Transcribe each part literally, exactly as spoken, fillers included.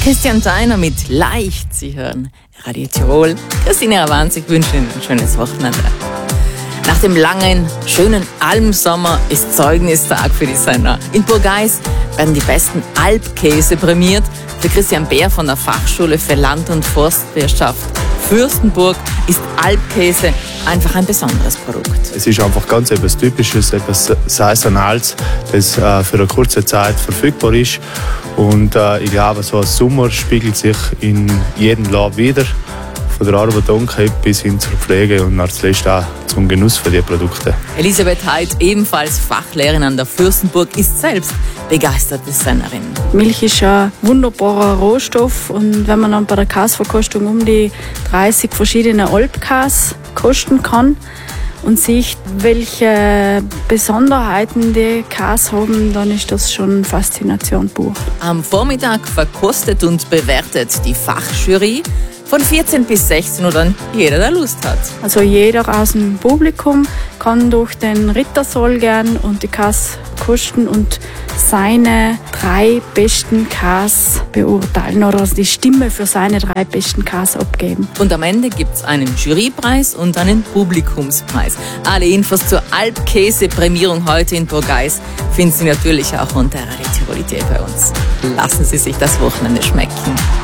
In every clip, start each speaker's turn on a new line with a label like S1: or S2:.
S1: Christian Theiner mit Leicht. Sie hören Radio Tirol. Christine Rawanzig wünscht Ihnen ein schönes Wochenende. Nach dem langen, schönen Almsommer ist Zeugnistag für die Senner. In Burgeis werden die besten Alpkäse prämiert. Für Christian Bär von der Fachschule für Land- und Forstwirtschaft Fürstenburg ist Alpkäse einfach ein besonderes Produkt.
S2: Es ist einfach ganz etwas Typisches, etwas Saisonales, das äh, für eine kurze Zeit verfügbar ist. Und äh, ich glaube, so ein Sommer spiegelt sich in jedem Laden wieder. Von der Arbeit bis hin zur Pflege und als letztes auch zum Genuss für die Produkte.
S1: Elisabeth Heid, ebenfalls Fachlehrerin an der Fürstenburg, ist selbst begeisterte Sennerin.
S3: Milch ist ein wunderbarer Rohstoff und wenn man dann bei der Käseverkostung um die dreißig verschiedene Alpkäse kosten kann und sieht, welche Besonderheiten die Käse haben, dann ist das schon Faszination pur.
S1: Am Vormittag verkostet und bewertet die Fachjury. Von vierzehn bis sechzehn Uhr dann jeder, der Lust hat.
S3: Also jeder aus dem Publikum kann durch den Rittersaal gern und die Käse kosten und seine drei besten Käse beurteilen oder die Stimme für seine drei besten Käse abgeben.
S1: Und am Ende gibt es einen Jurypreis und einen Publikumspreis. Alle Infos zur Alpkäse-Prämierung heute in Burgeis finden Sie natürlich auch unter Radio Tirol bei uns. Lassen Sie sich das Wochenende schmecken.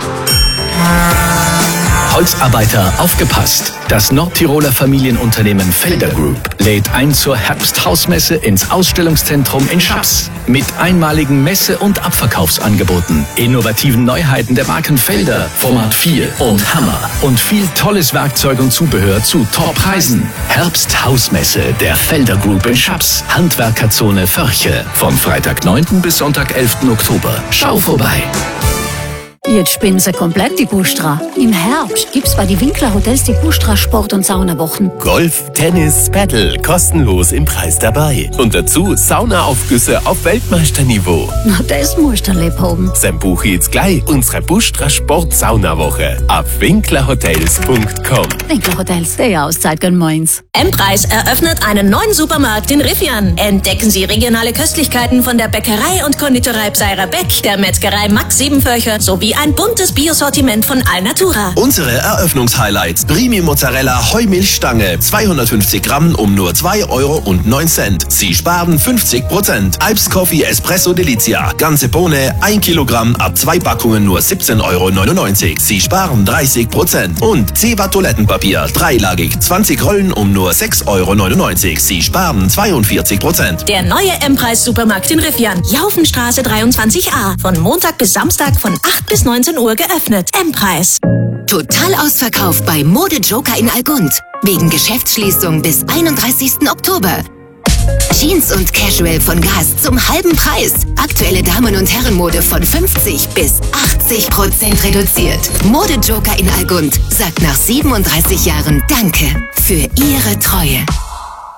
S4: Holzarbeiter, aufgepasst! Das Nordtiroler Familienunternehmen Felder Group lädt ein zur Herbsthausmesse ins Ausstellungszentrum in Schaps. Mit einmaligen Messe- und Abverkaufsangeboten, innovativen Neuheiten der Marken Felder, Format vier und Hammer und viel tolles Werkzeug und Zubehör zu Top-Preisen. Herbsthausmesse der Felder Group in Schaps, Handwerkerzone Förche, von Freitag neunten bis Sonntag elften Oktober. Schau vorbei!
S5: Jetzt spinnen sie komplett die Bustra. Im Herbst gibt's bei die Winkler Hotels die Bustra Sport- und Saunawochen.
S6: Golf, Tennis, Paddle, kostenlos im Preis dabei. Und dazu Saunaaufgüsse auf Weltmeisterniveau.
S5: Na, das musst du lieb haben.
S6: Dann buche jetzt gleich unsere Bustra Sport-Saunawoche auf winklerhotels punkt com.
S5: Winkler Hotels, die Auszeit gönn meins.
S7: M-Preis eröffnet einen neuen Supermarkt in Riffian. Entdecken Sie regionale Köstlichkeiten von der Bäckerei und Konditorei Pseira Beck, der Metzgerei Max Siebenvölcher sowie ein buntes Biosortiment von Alnatura.
S8: Unsere Eröffnungshighlights: Primi Mozzarella Heumilchstange zweihundertfünfzig Gramm um nur zwei Euro und neun Cent. Sie sparen fünfzig Prozent. Alps Coffee Espresso Delizia ganze Bohne ein Kilogramm ab zwei Packungen nur siebzehn Euro neunundneunzig. Sie sparen dreißig Prozent. Und Zewa Toilettenpapier dreilagig zwanzig Rollen um nur sechs Euro neunundneunzig. Sie sparen zweiundvierzig Prozent.
S7: Der neue M-Preis Supermarkt in Riffian. Jaufenstraße dreiundzwanzig a. Von Montag bis Samstag von acht bis neunzehn Uhr geöffnet. M-Preis.
S9: Total ausverkauft bei Mode Joker in Allgund. Wegen Geschäftsschließung bis einunddreißigsten Oktober. Jeans und Casual von Gast zum halben Preis. Aktuelle Damen- und Herrenmode von fünfzig bis achtzig Prozent reduziert. Mode Joker in Allgund sagt nach siebenunddreißig Jahren Danke für Ihre Treue.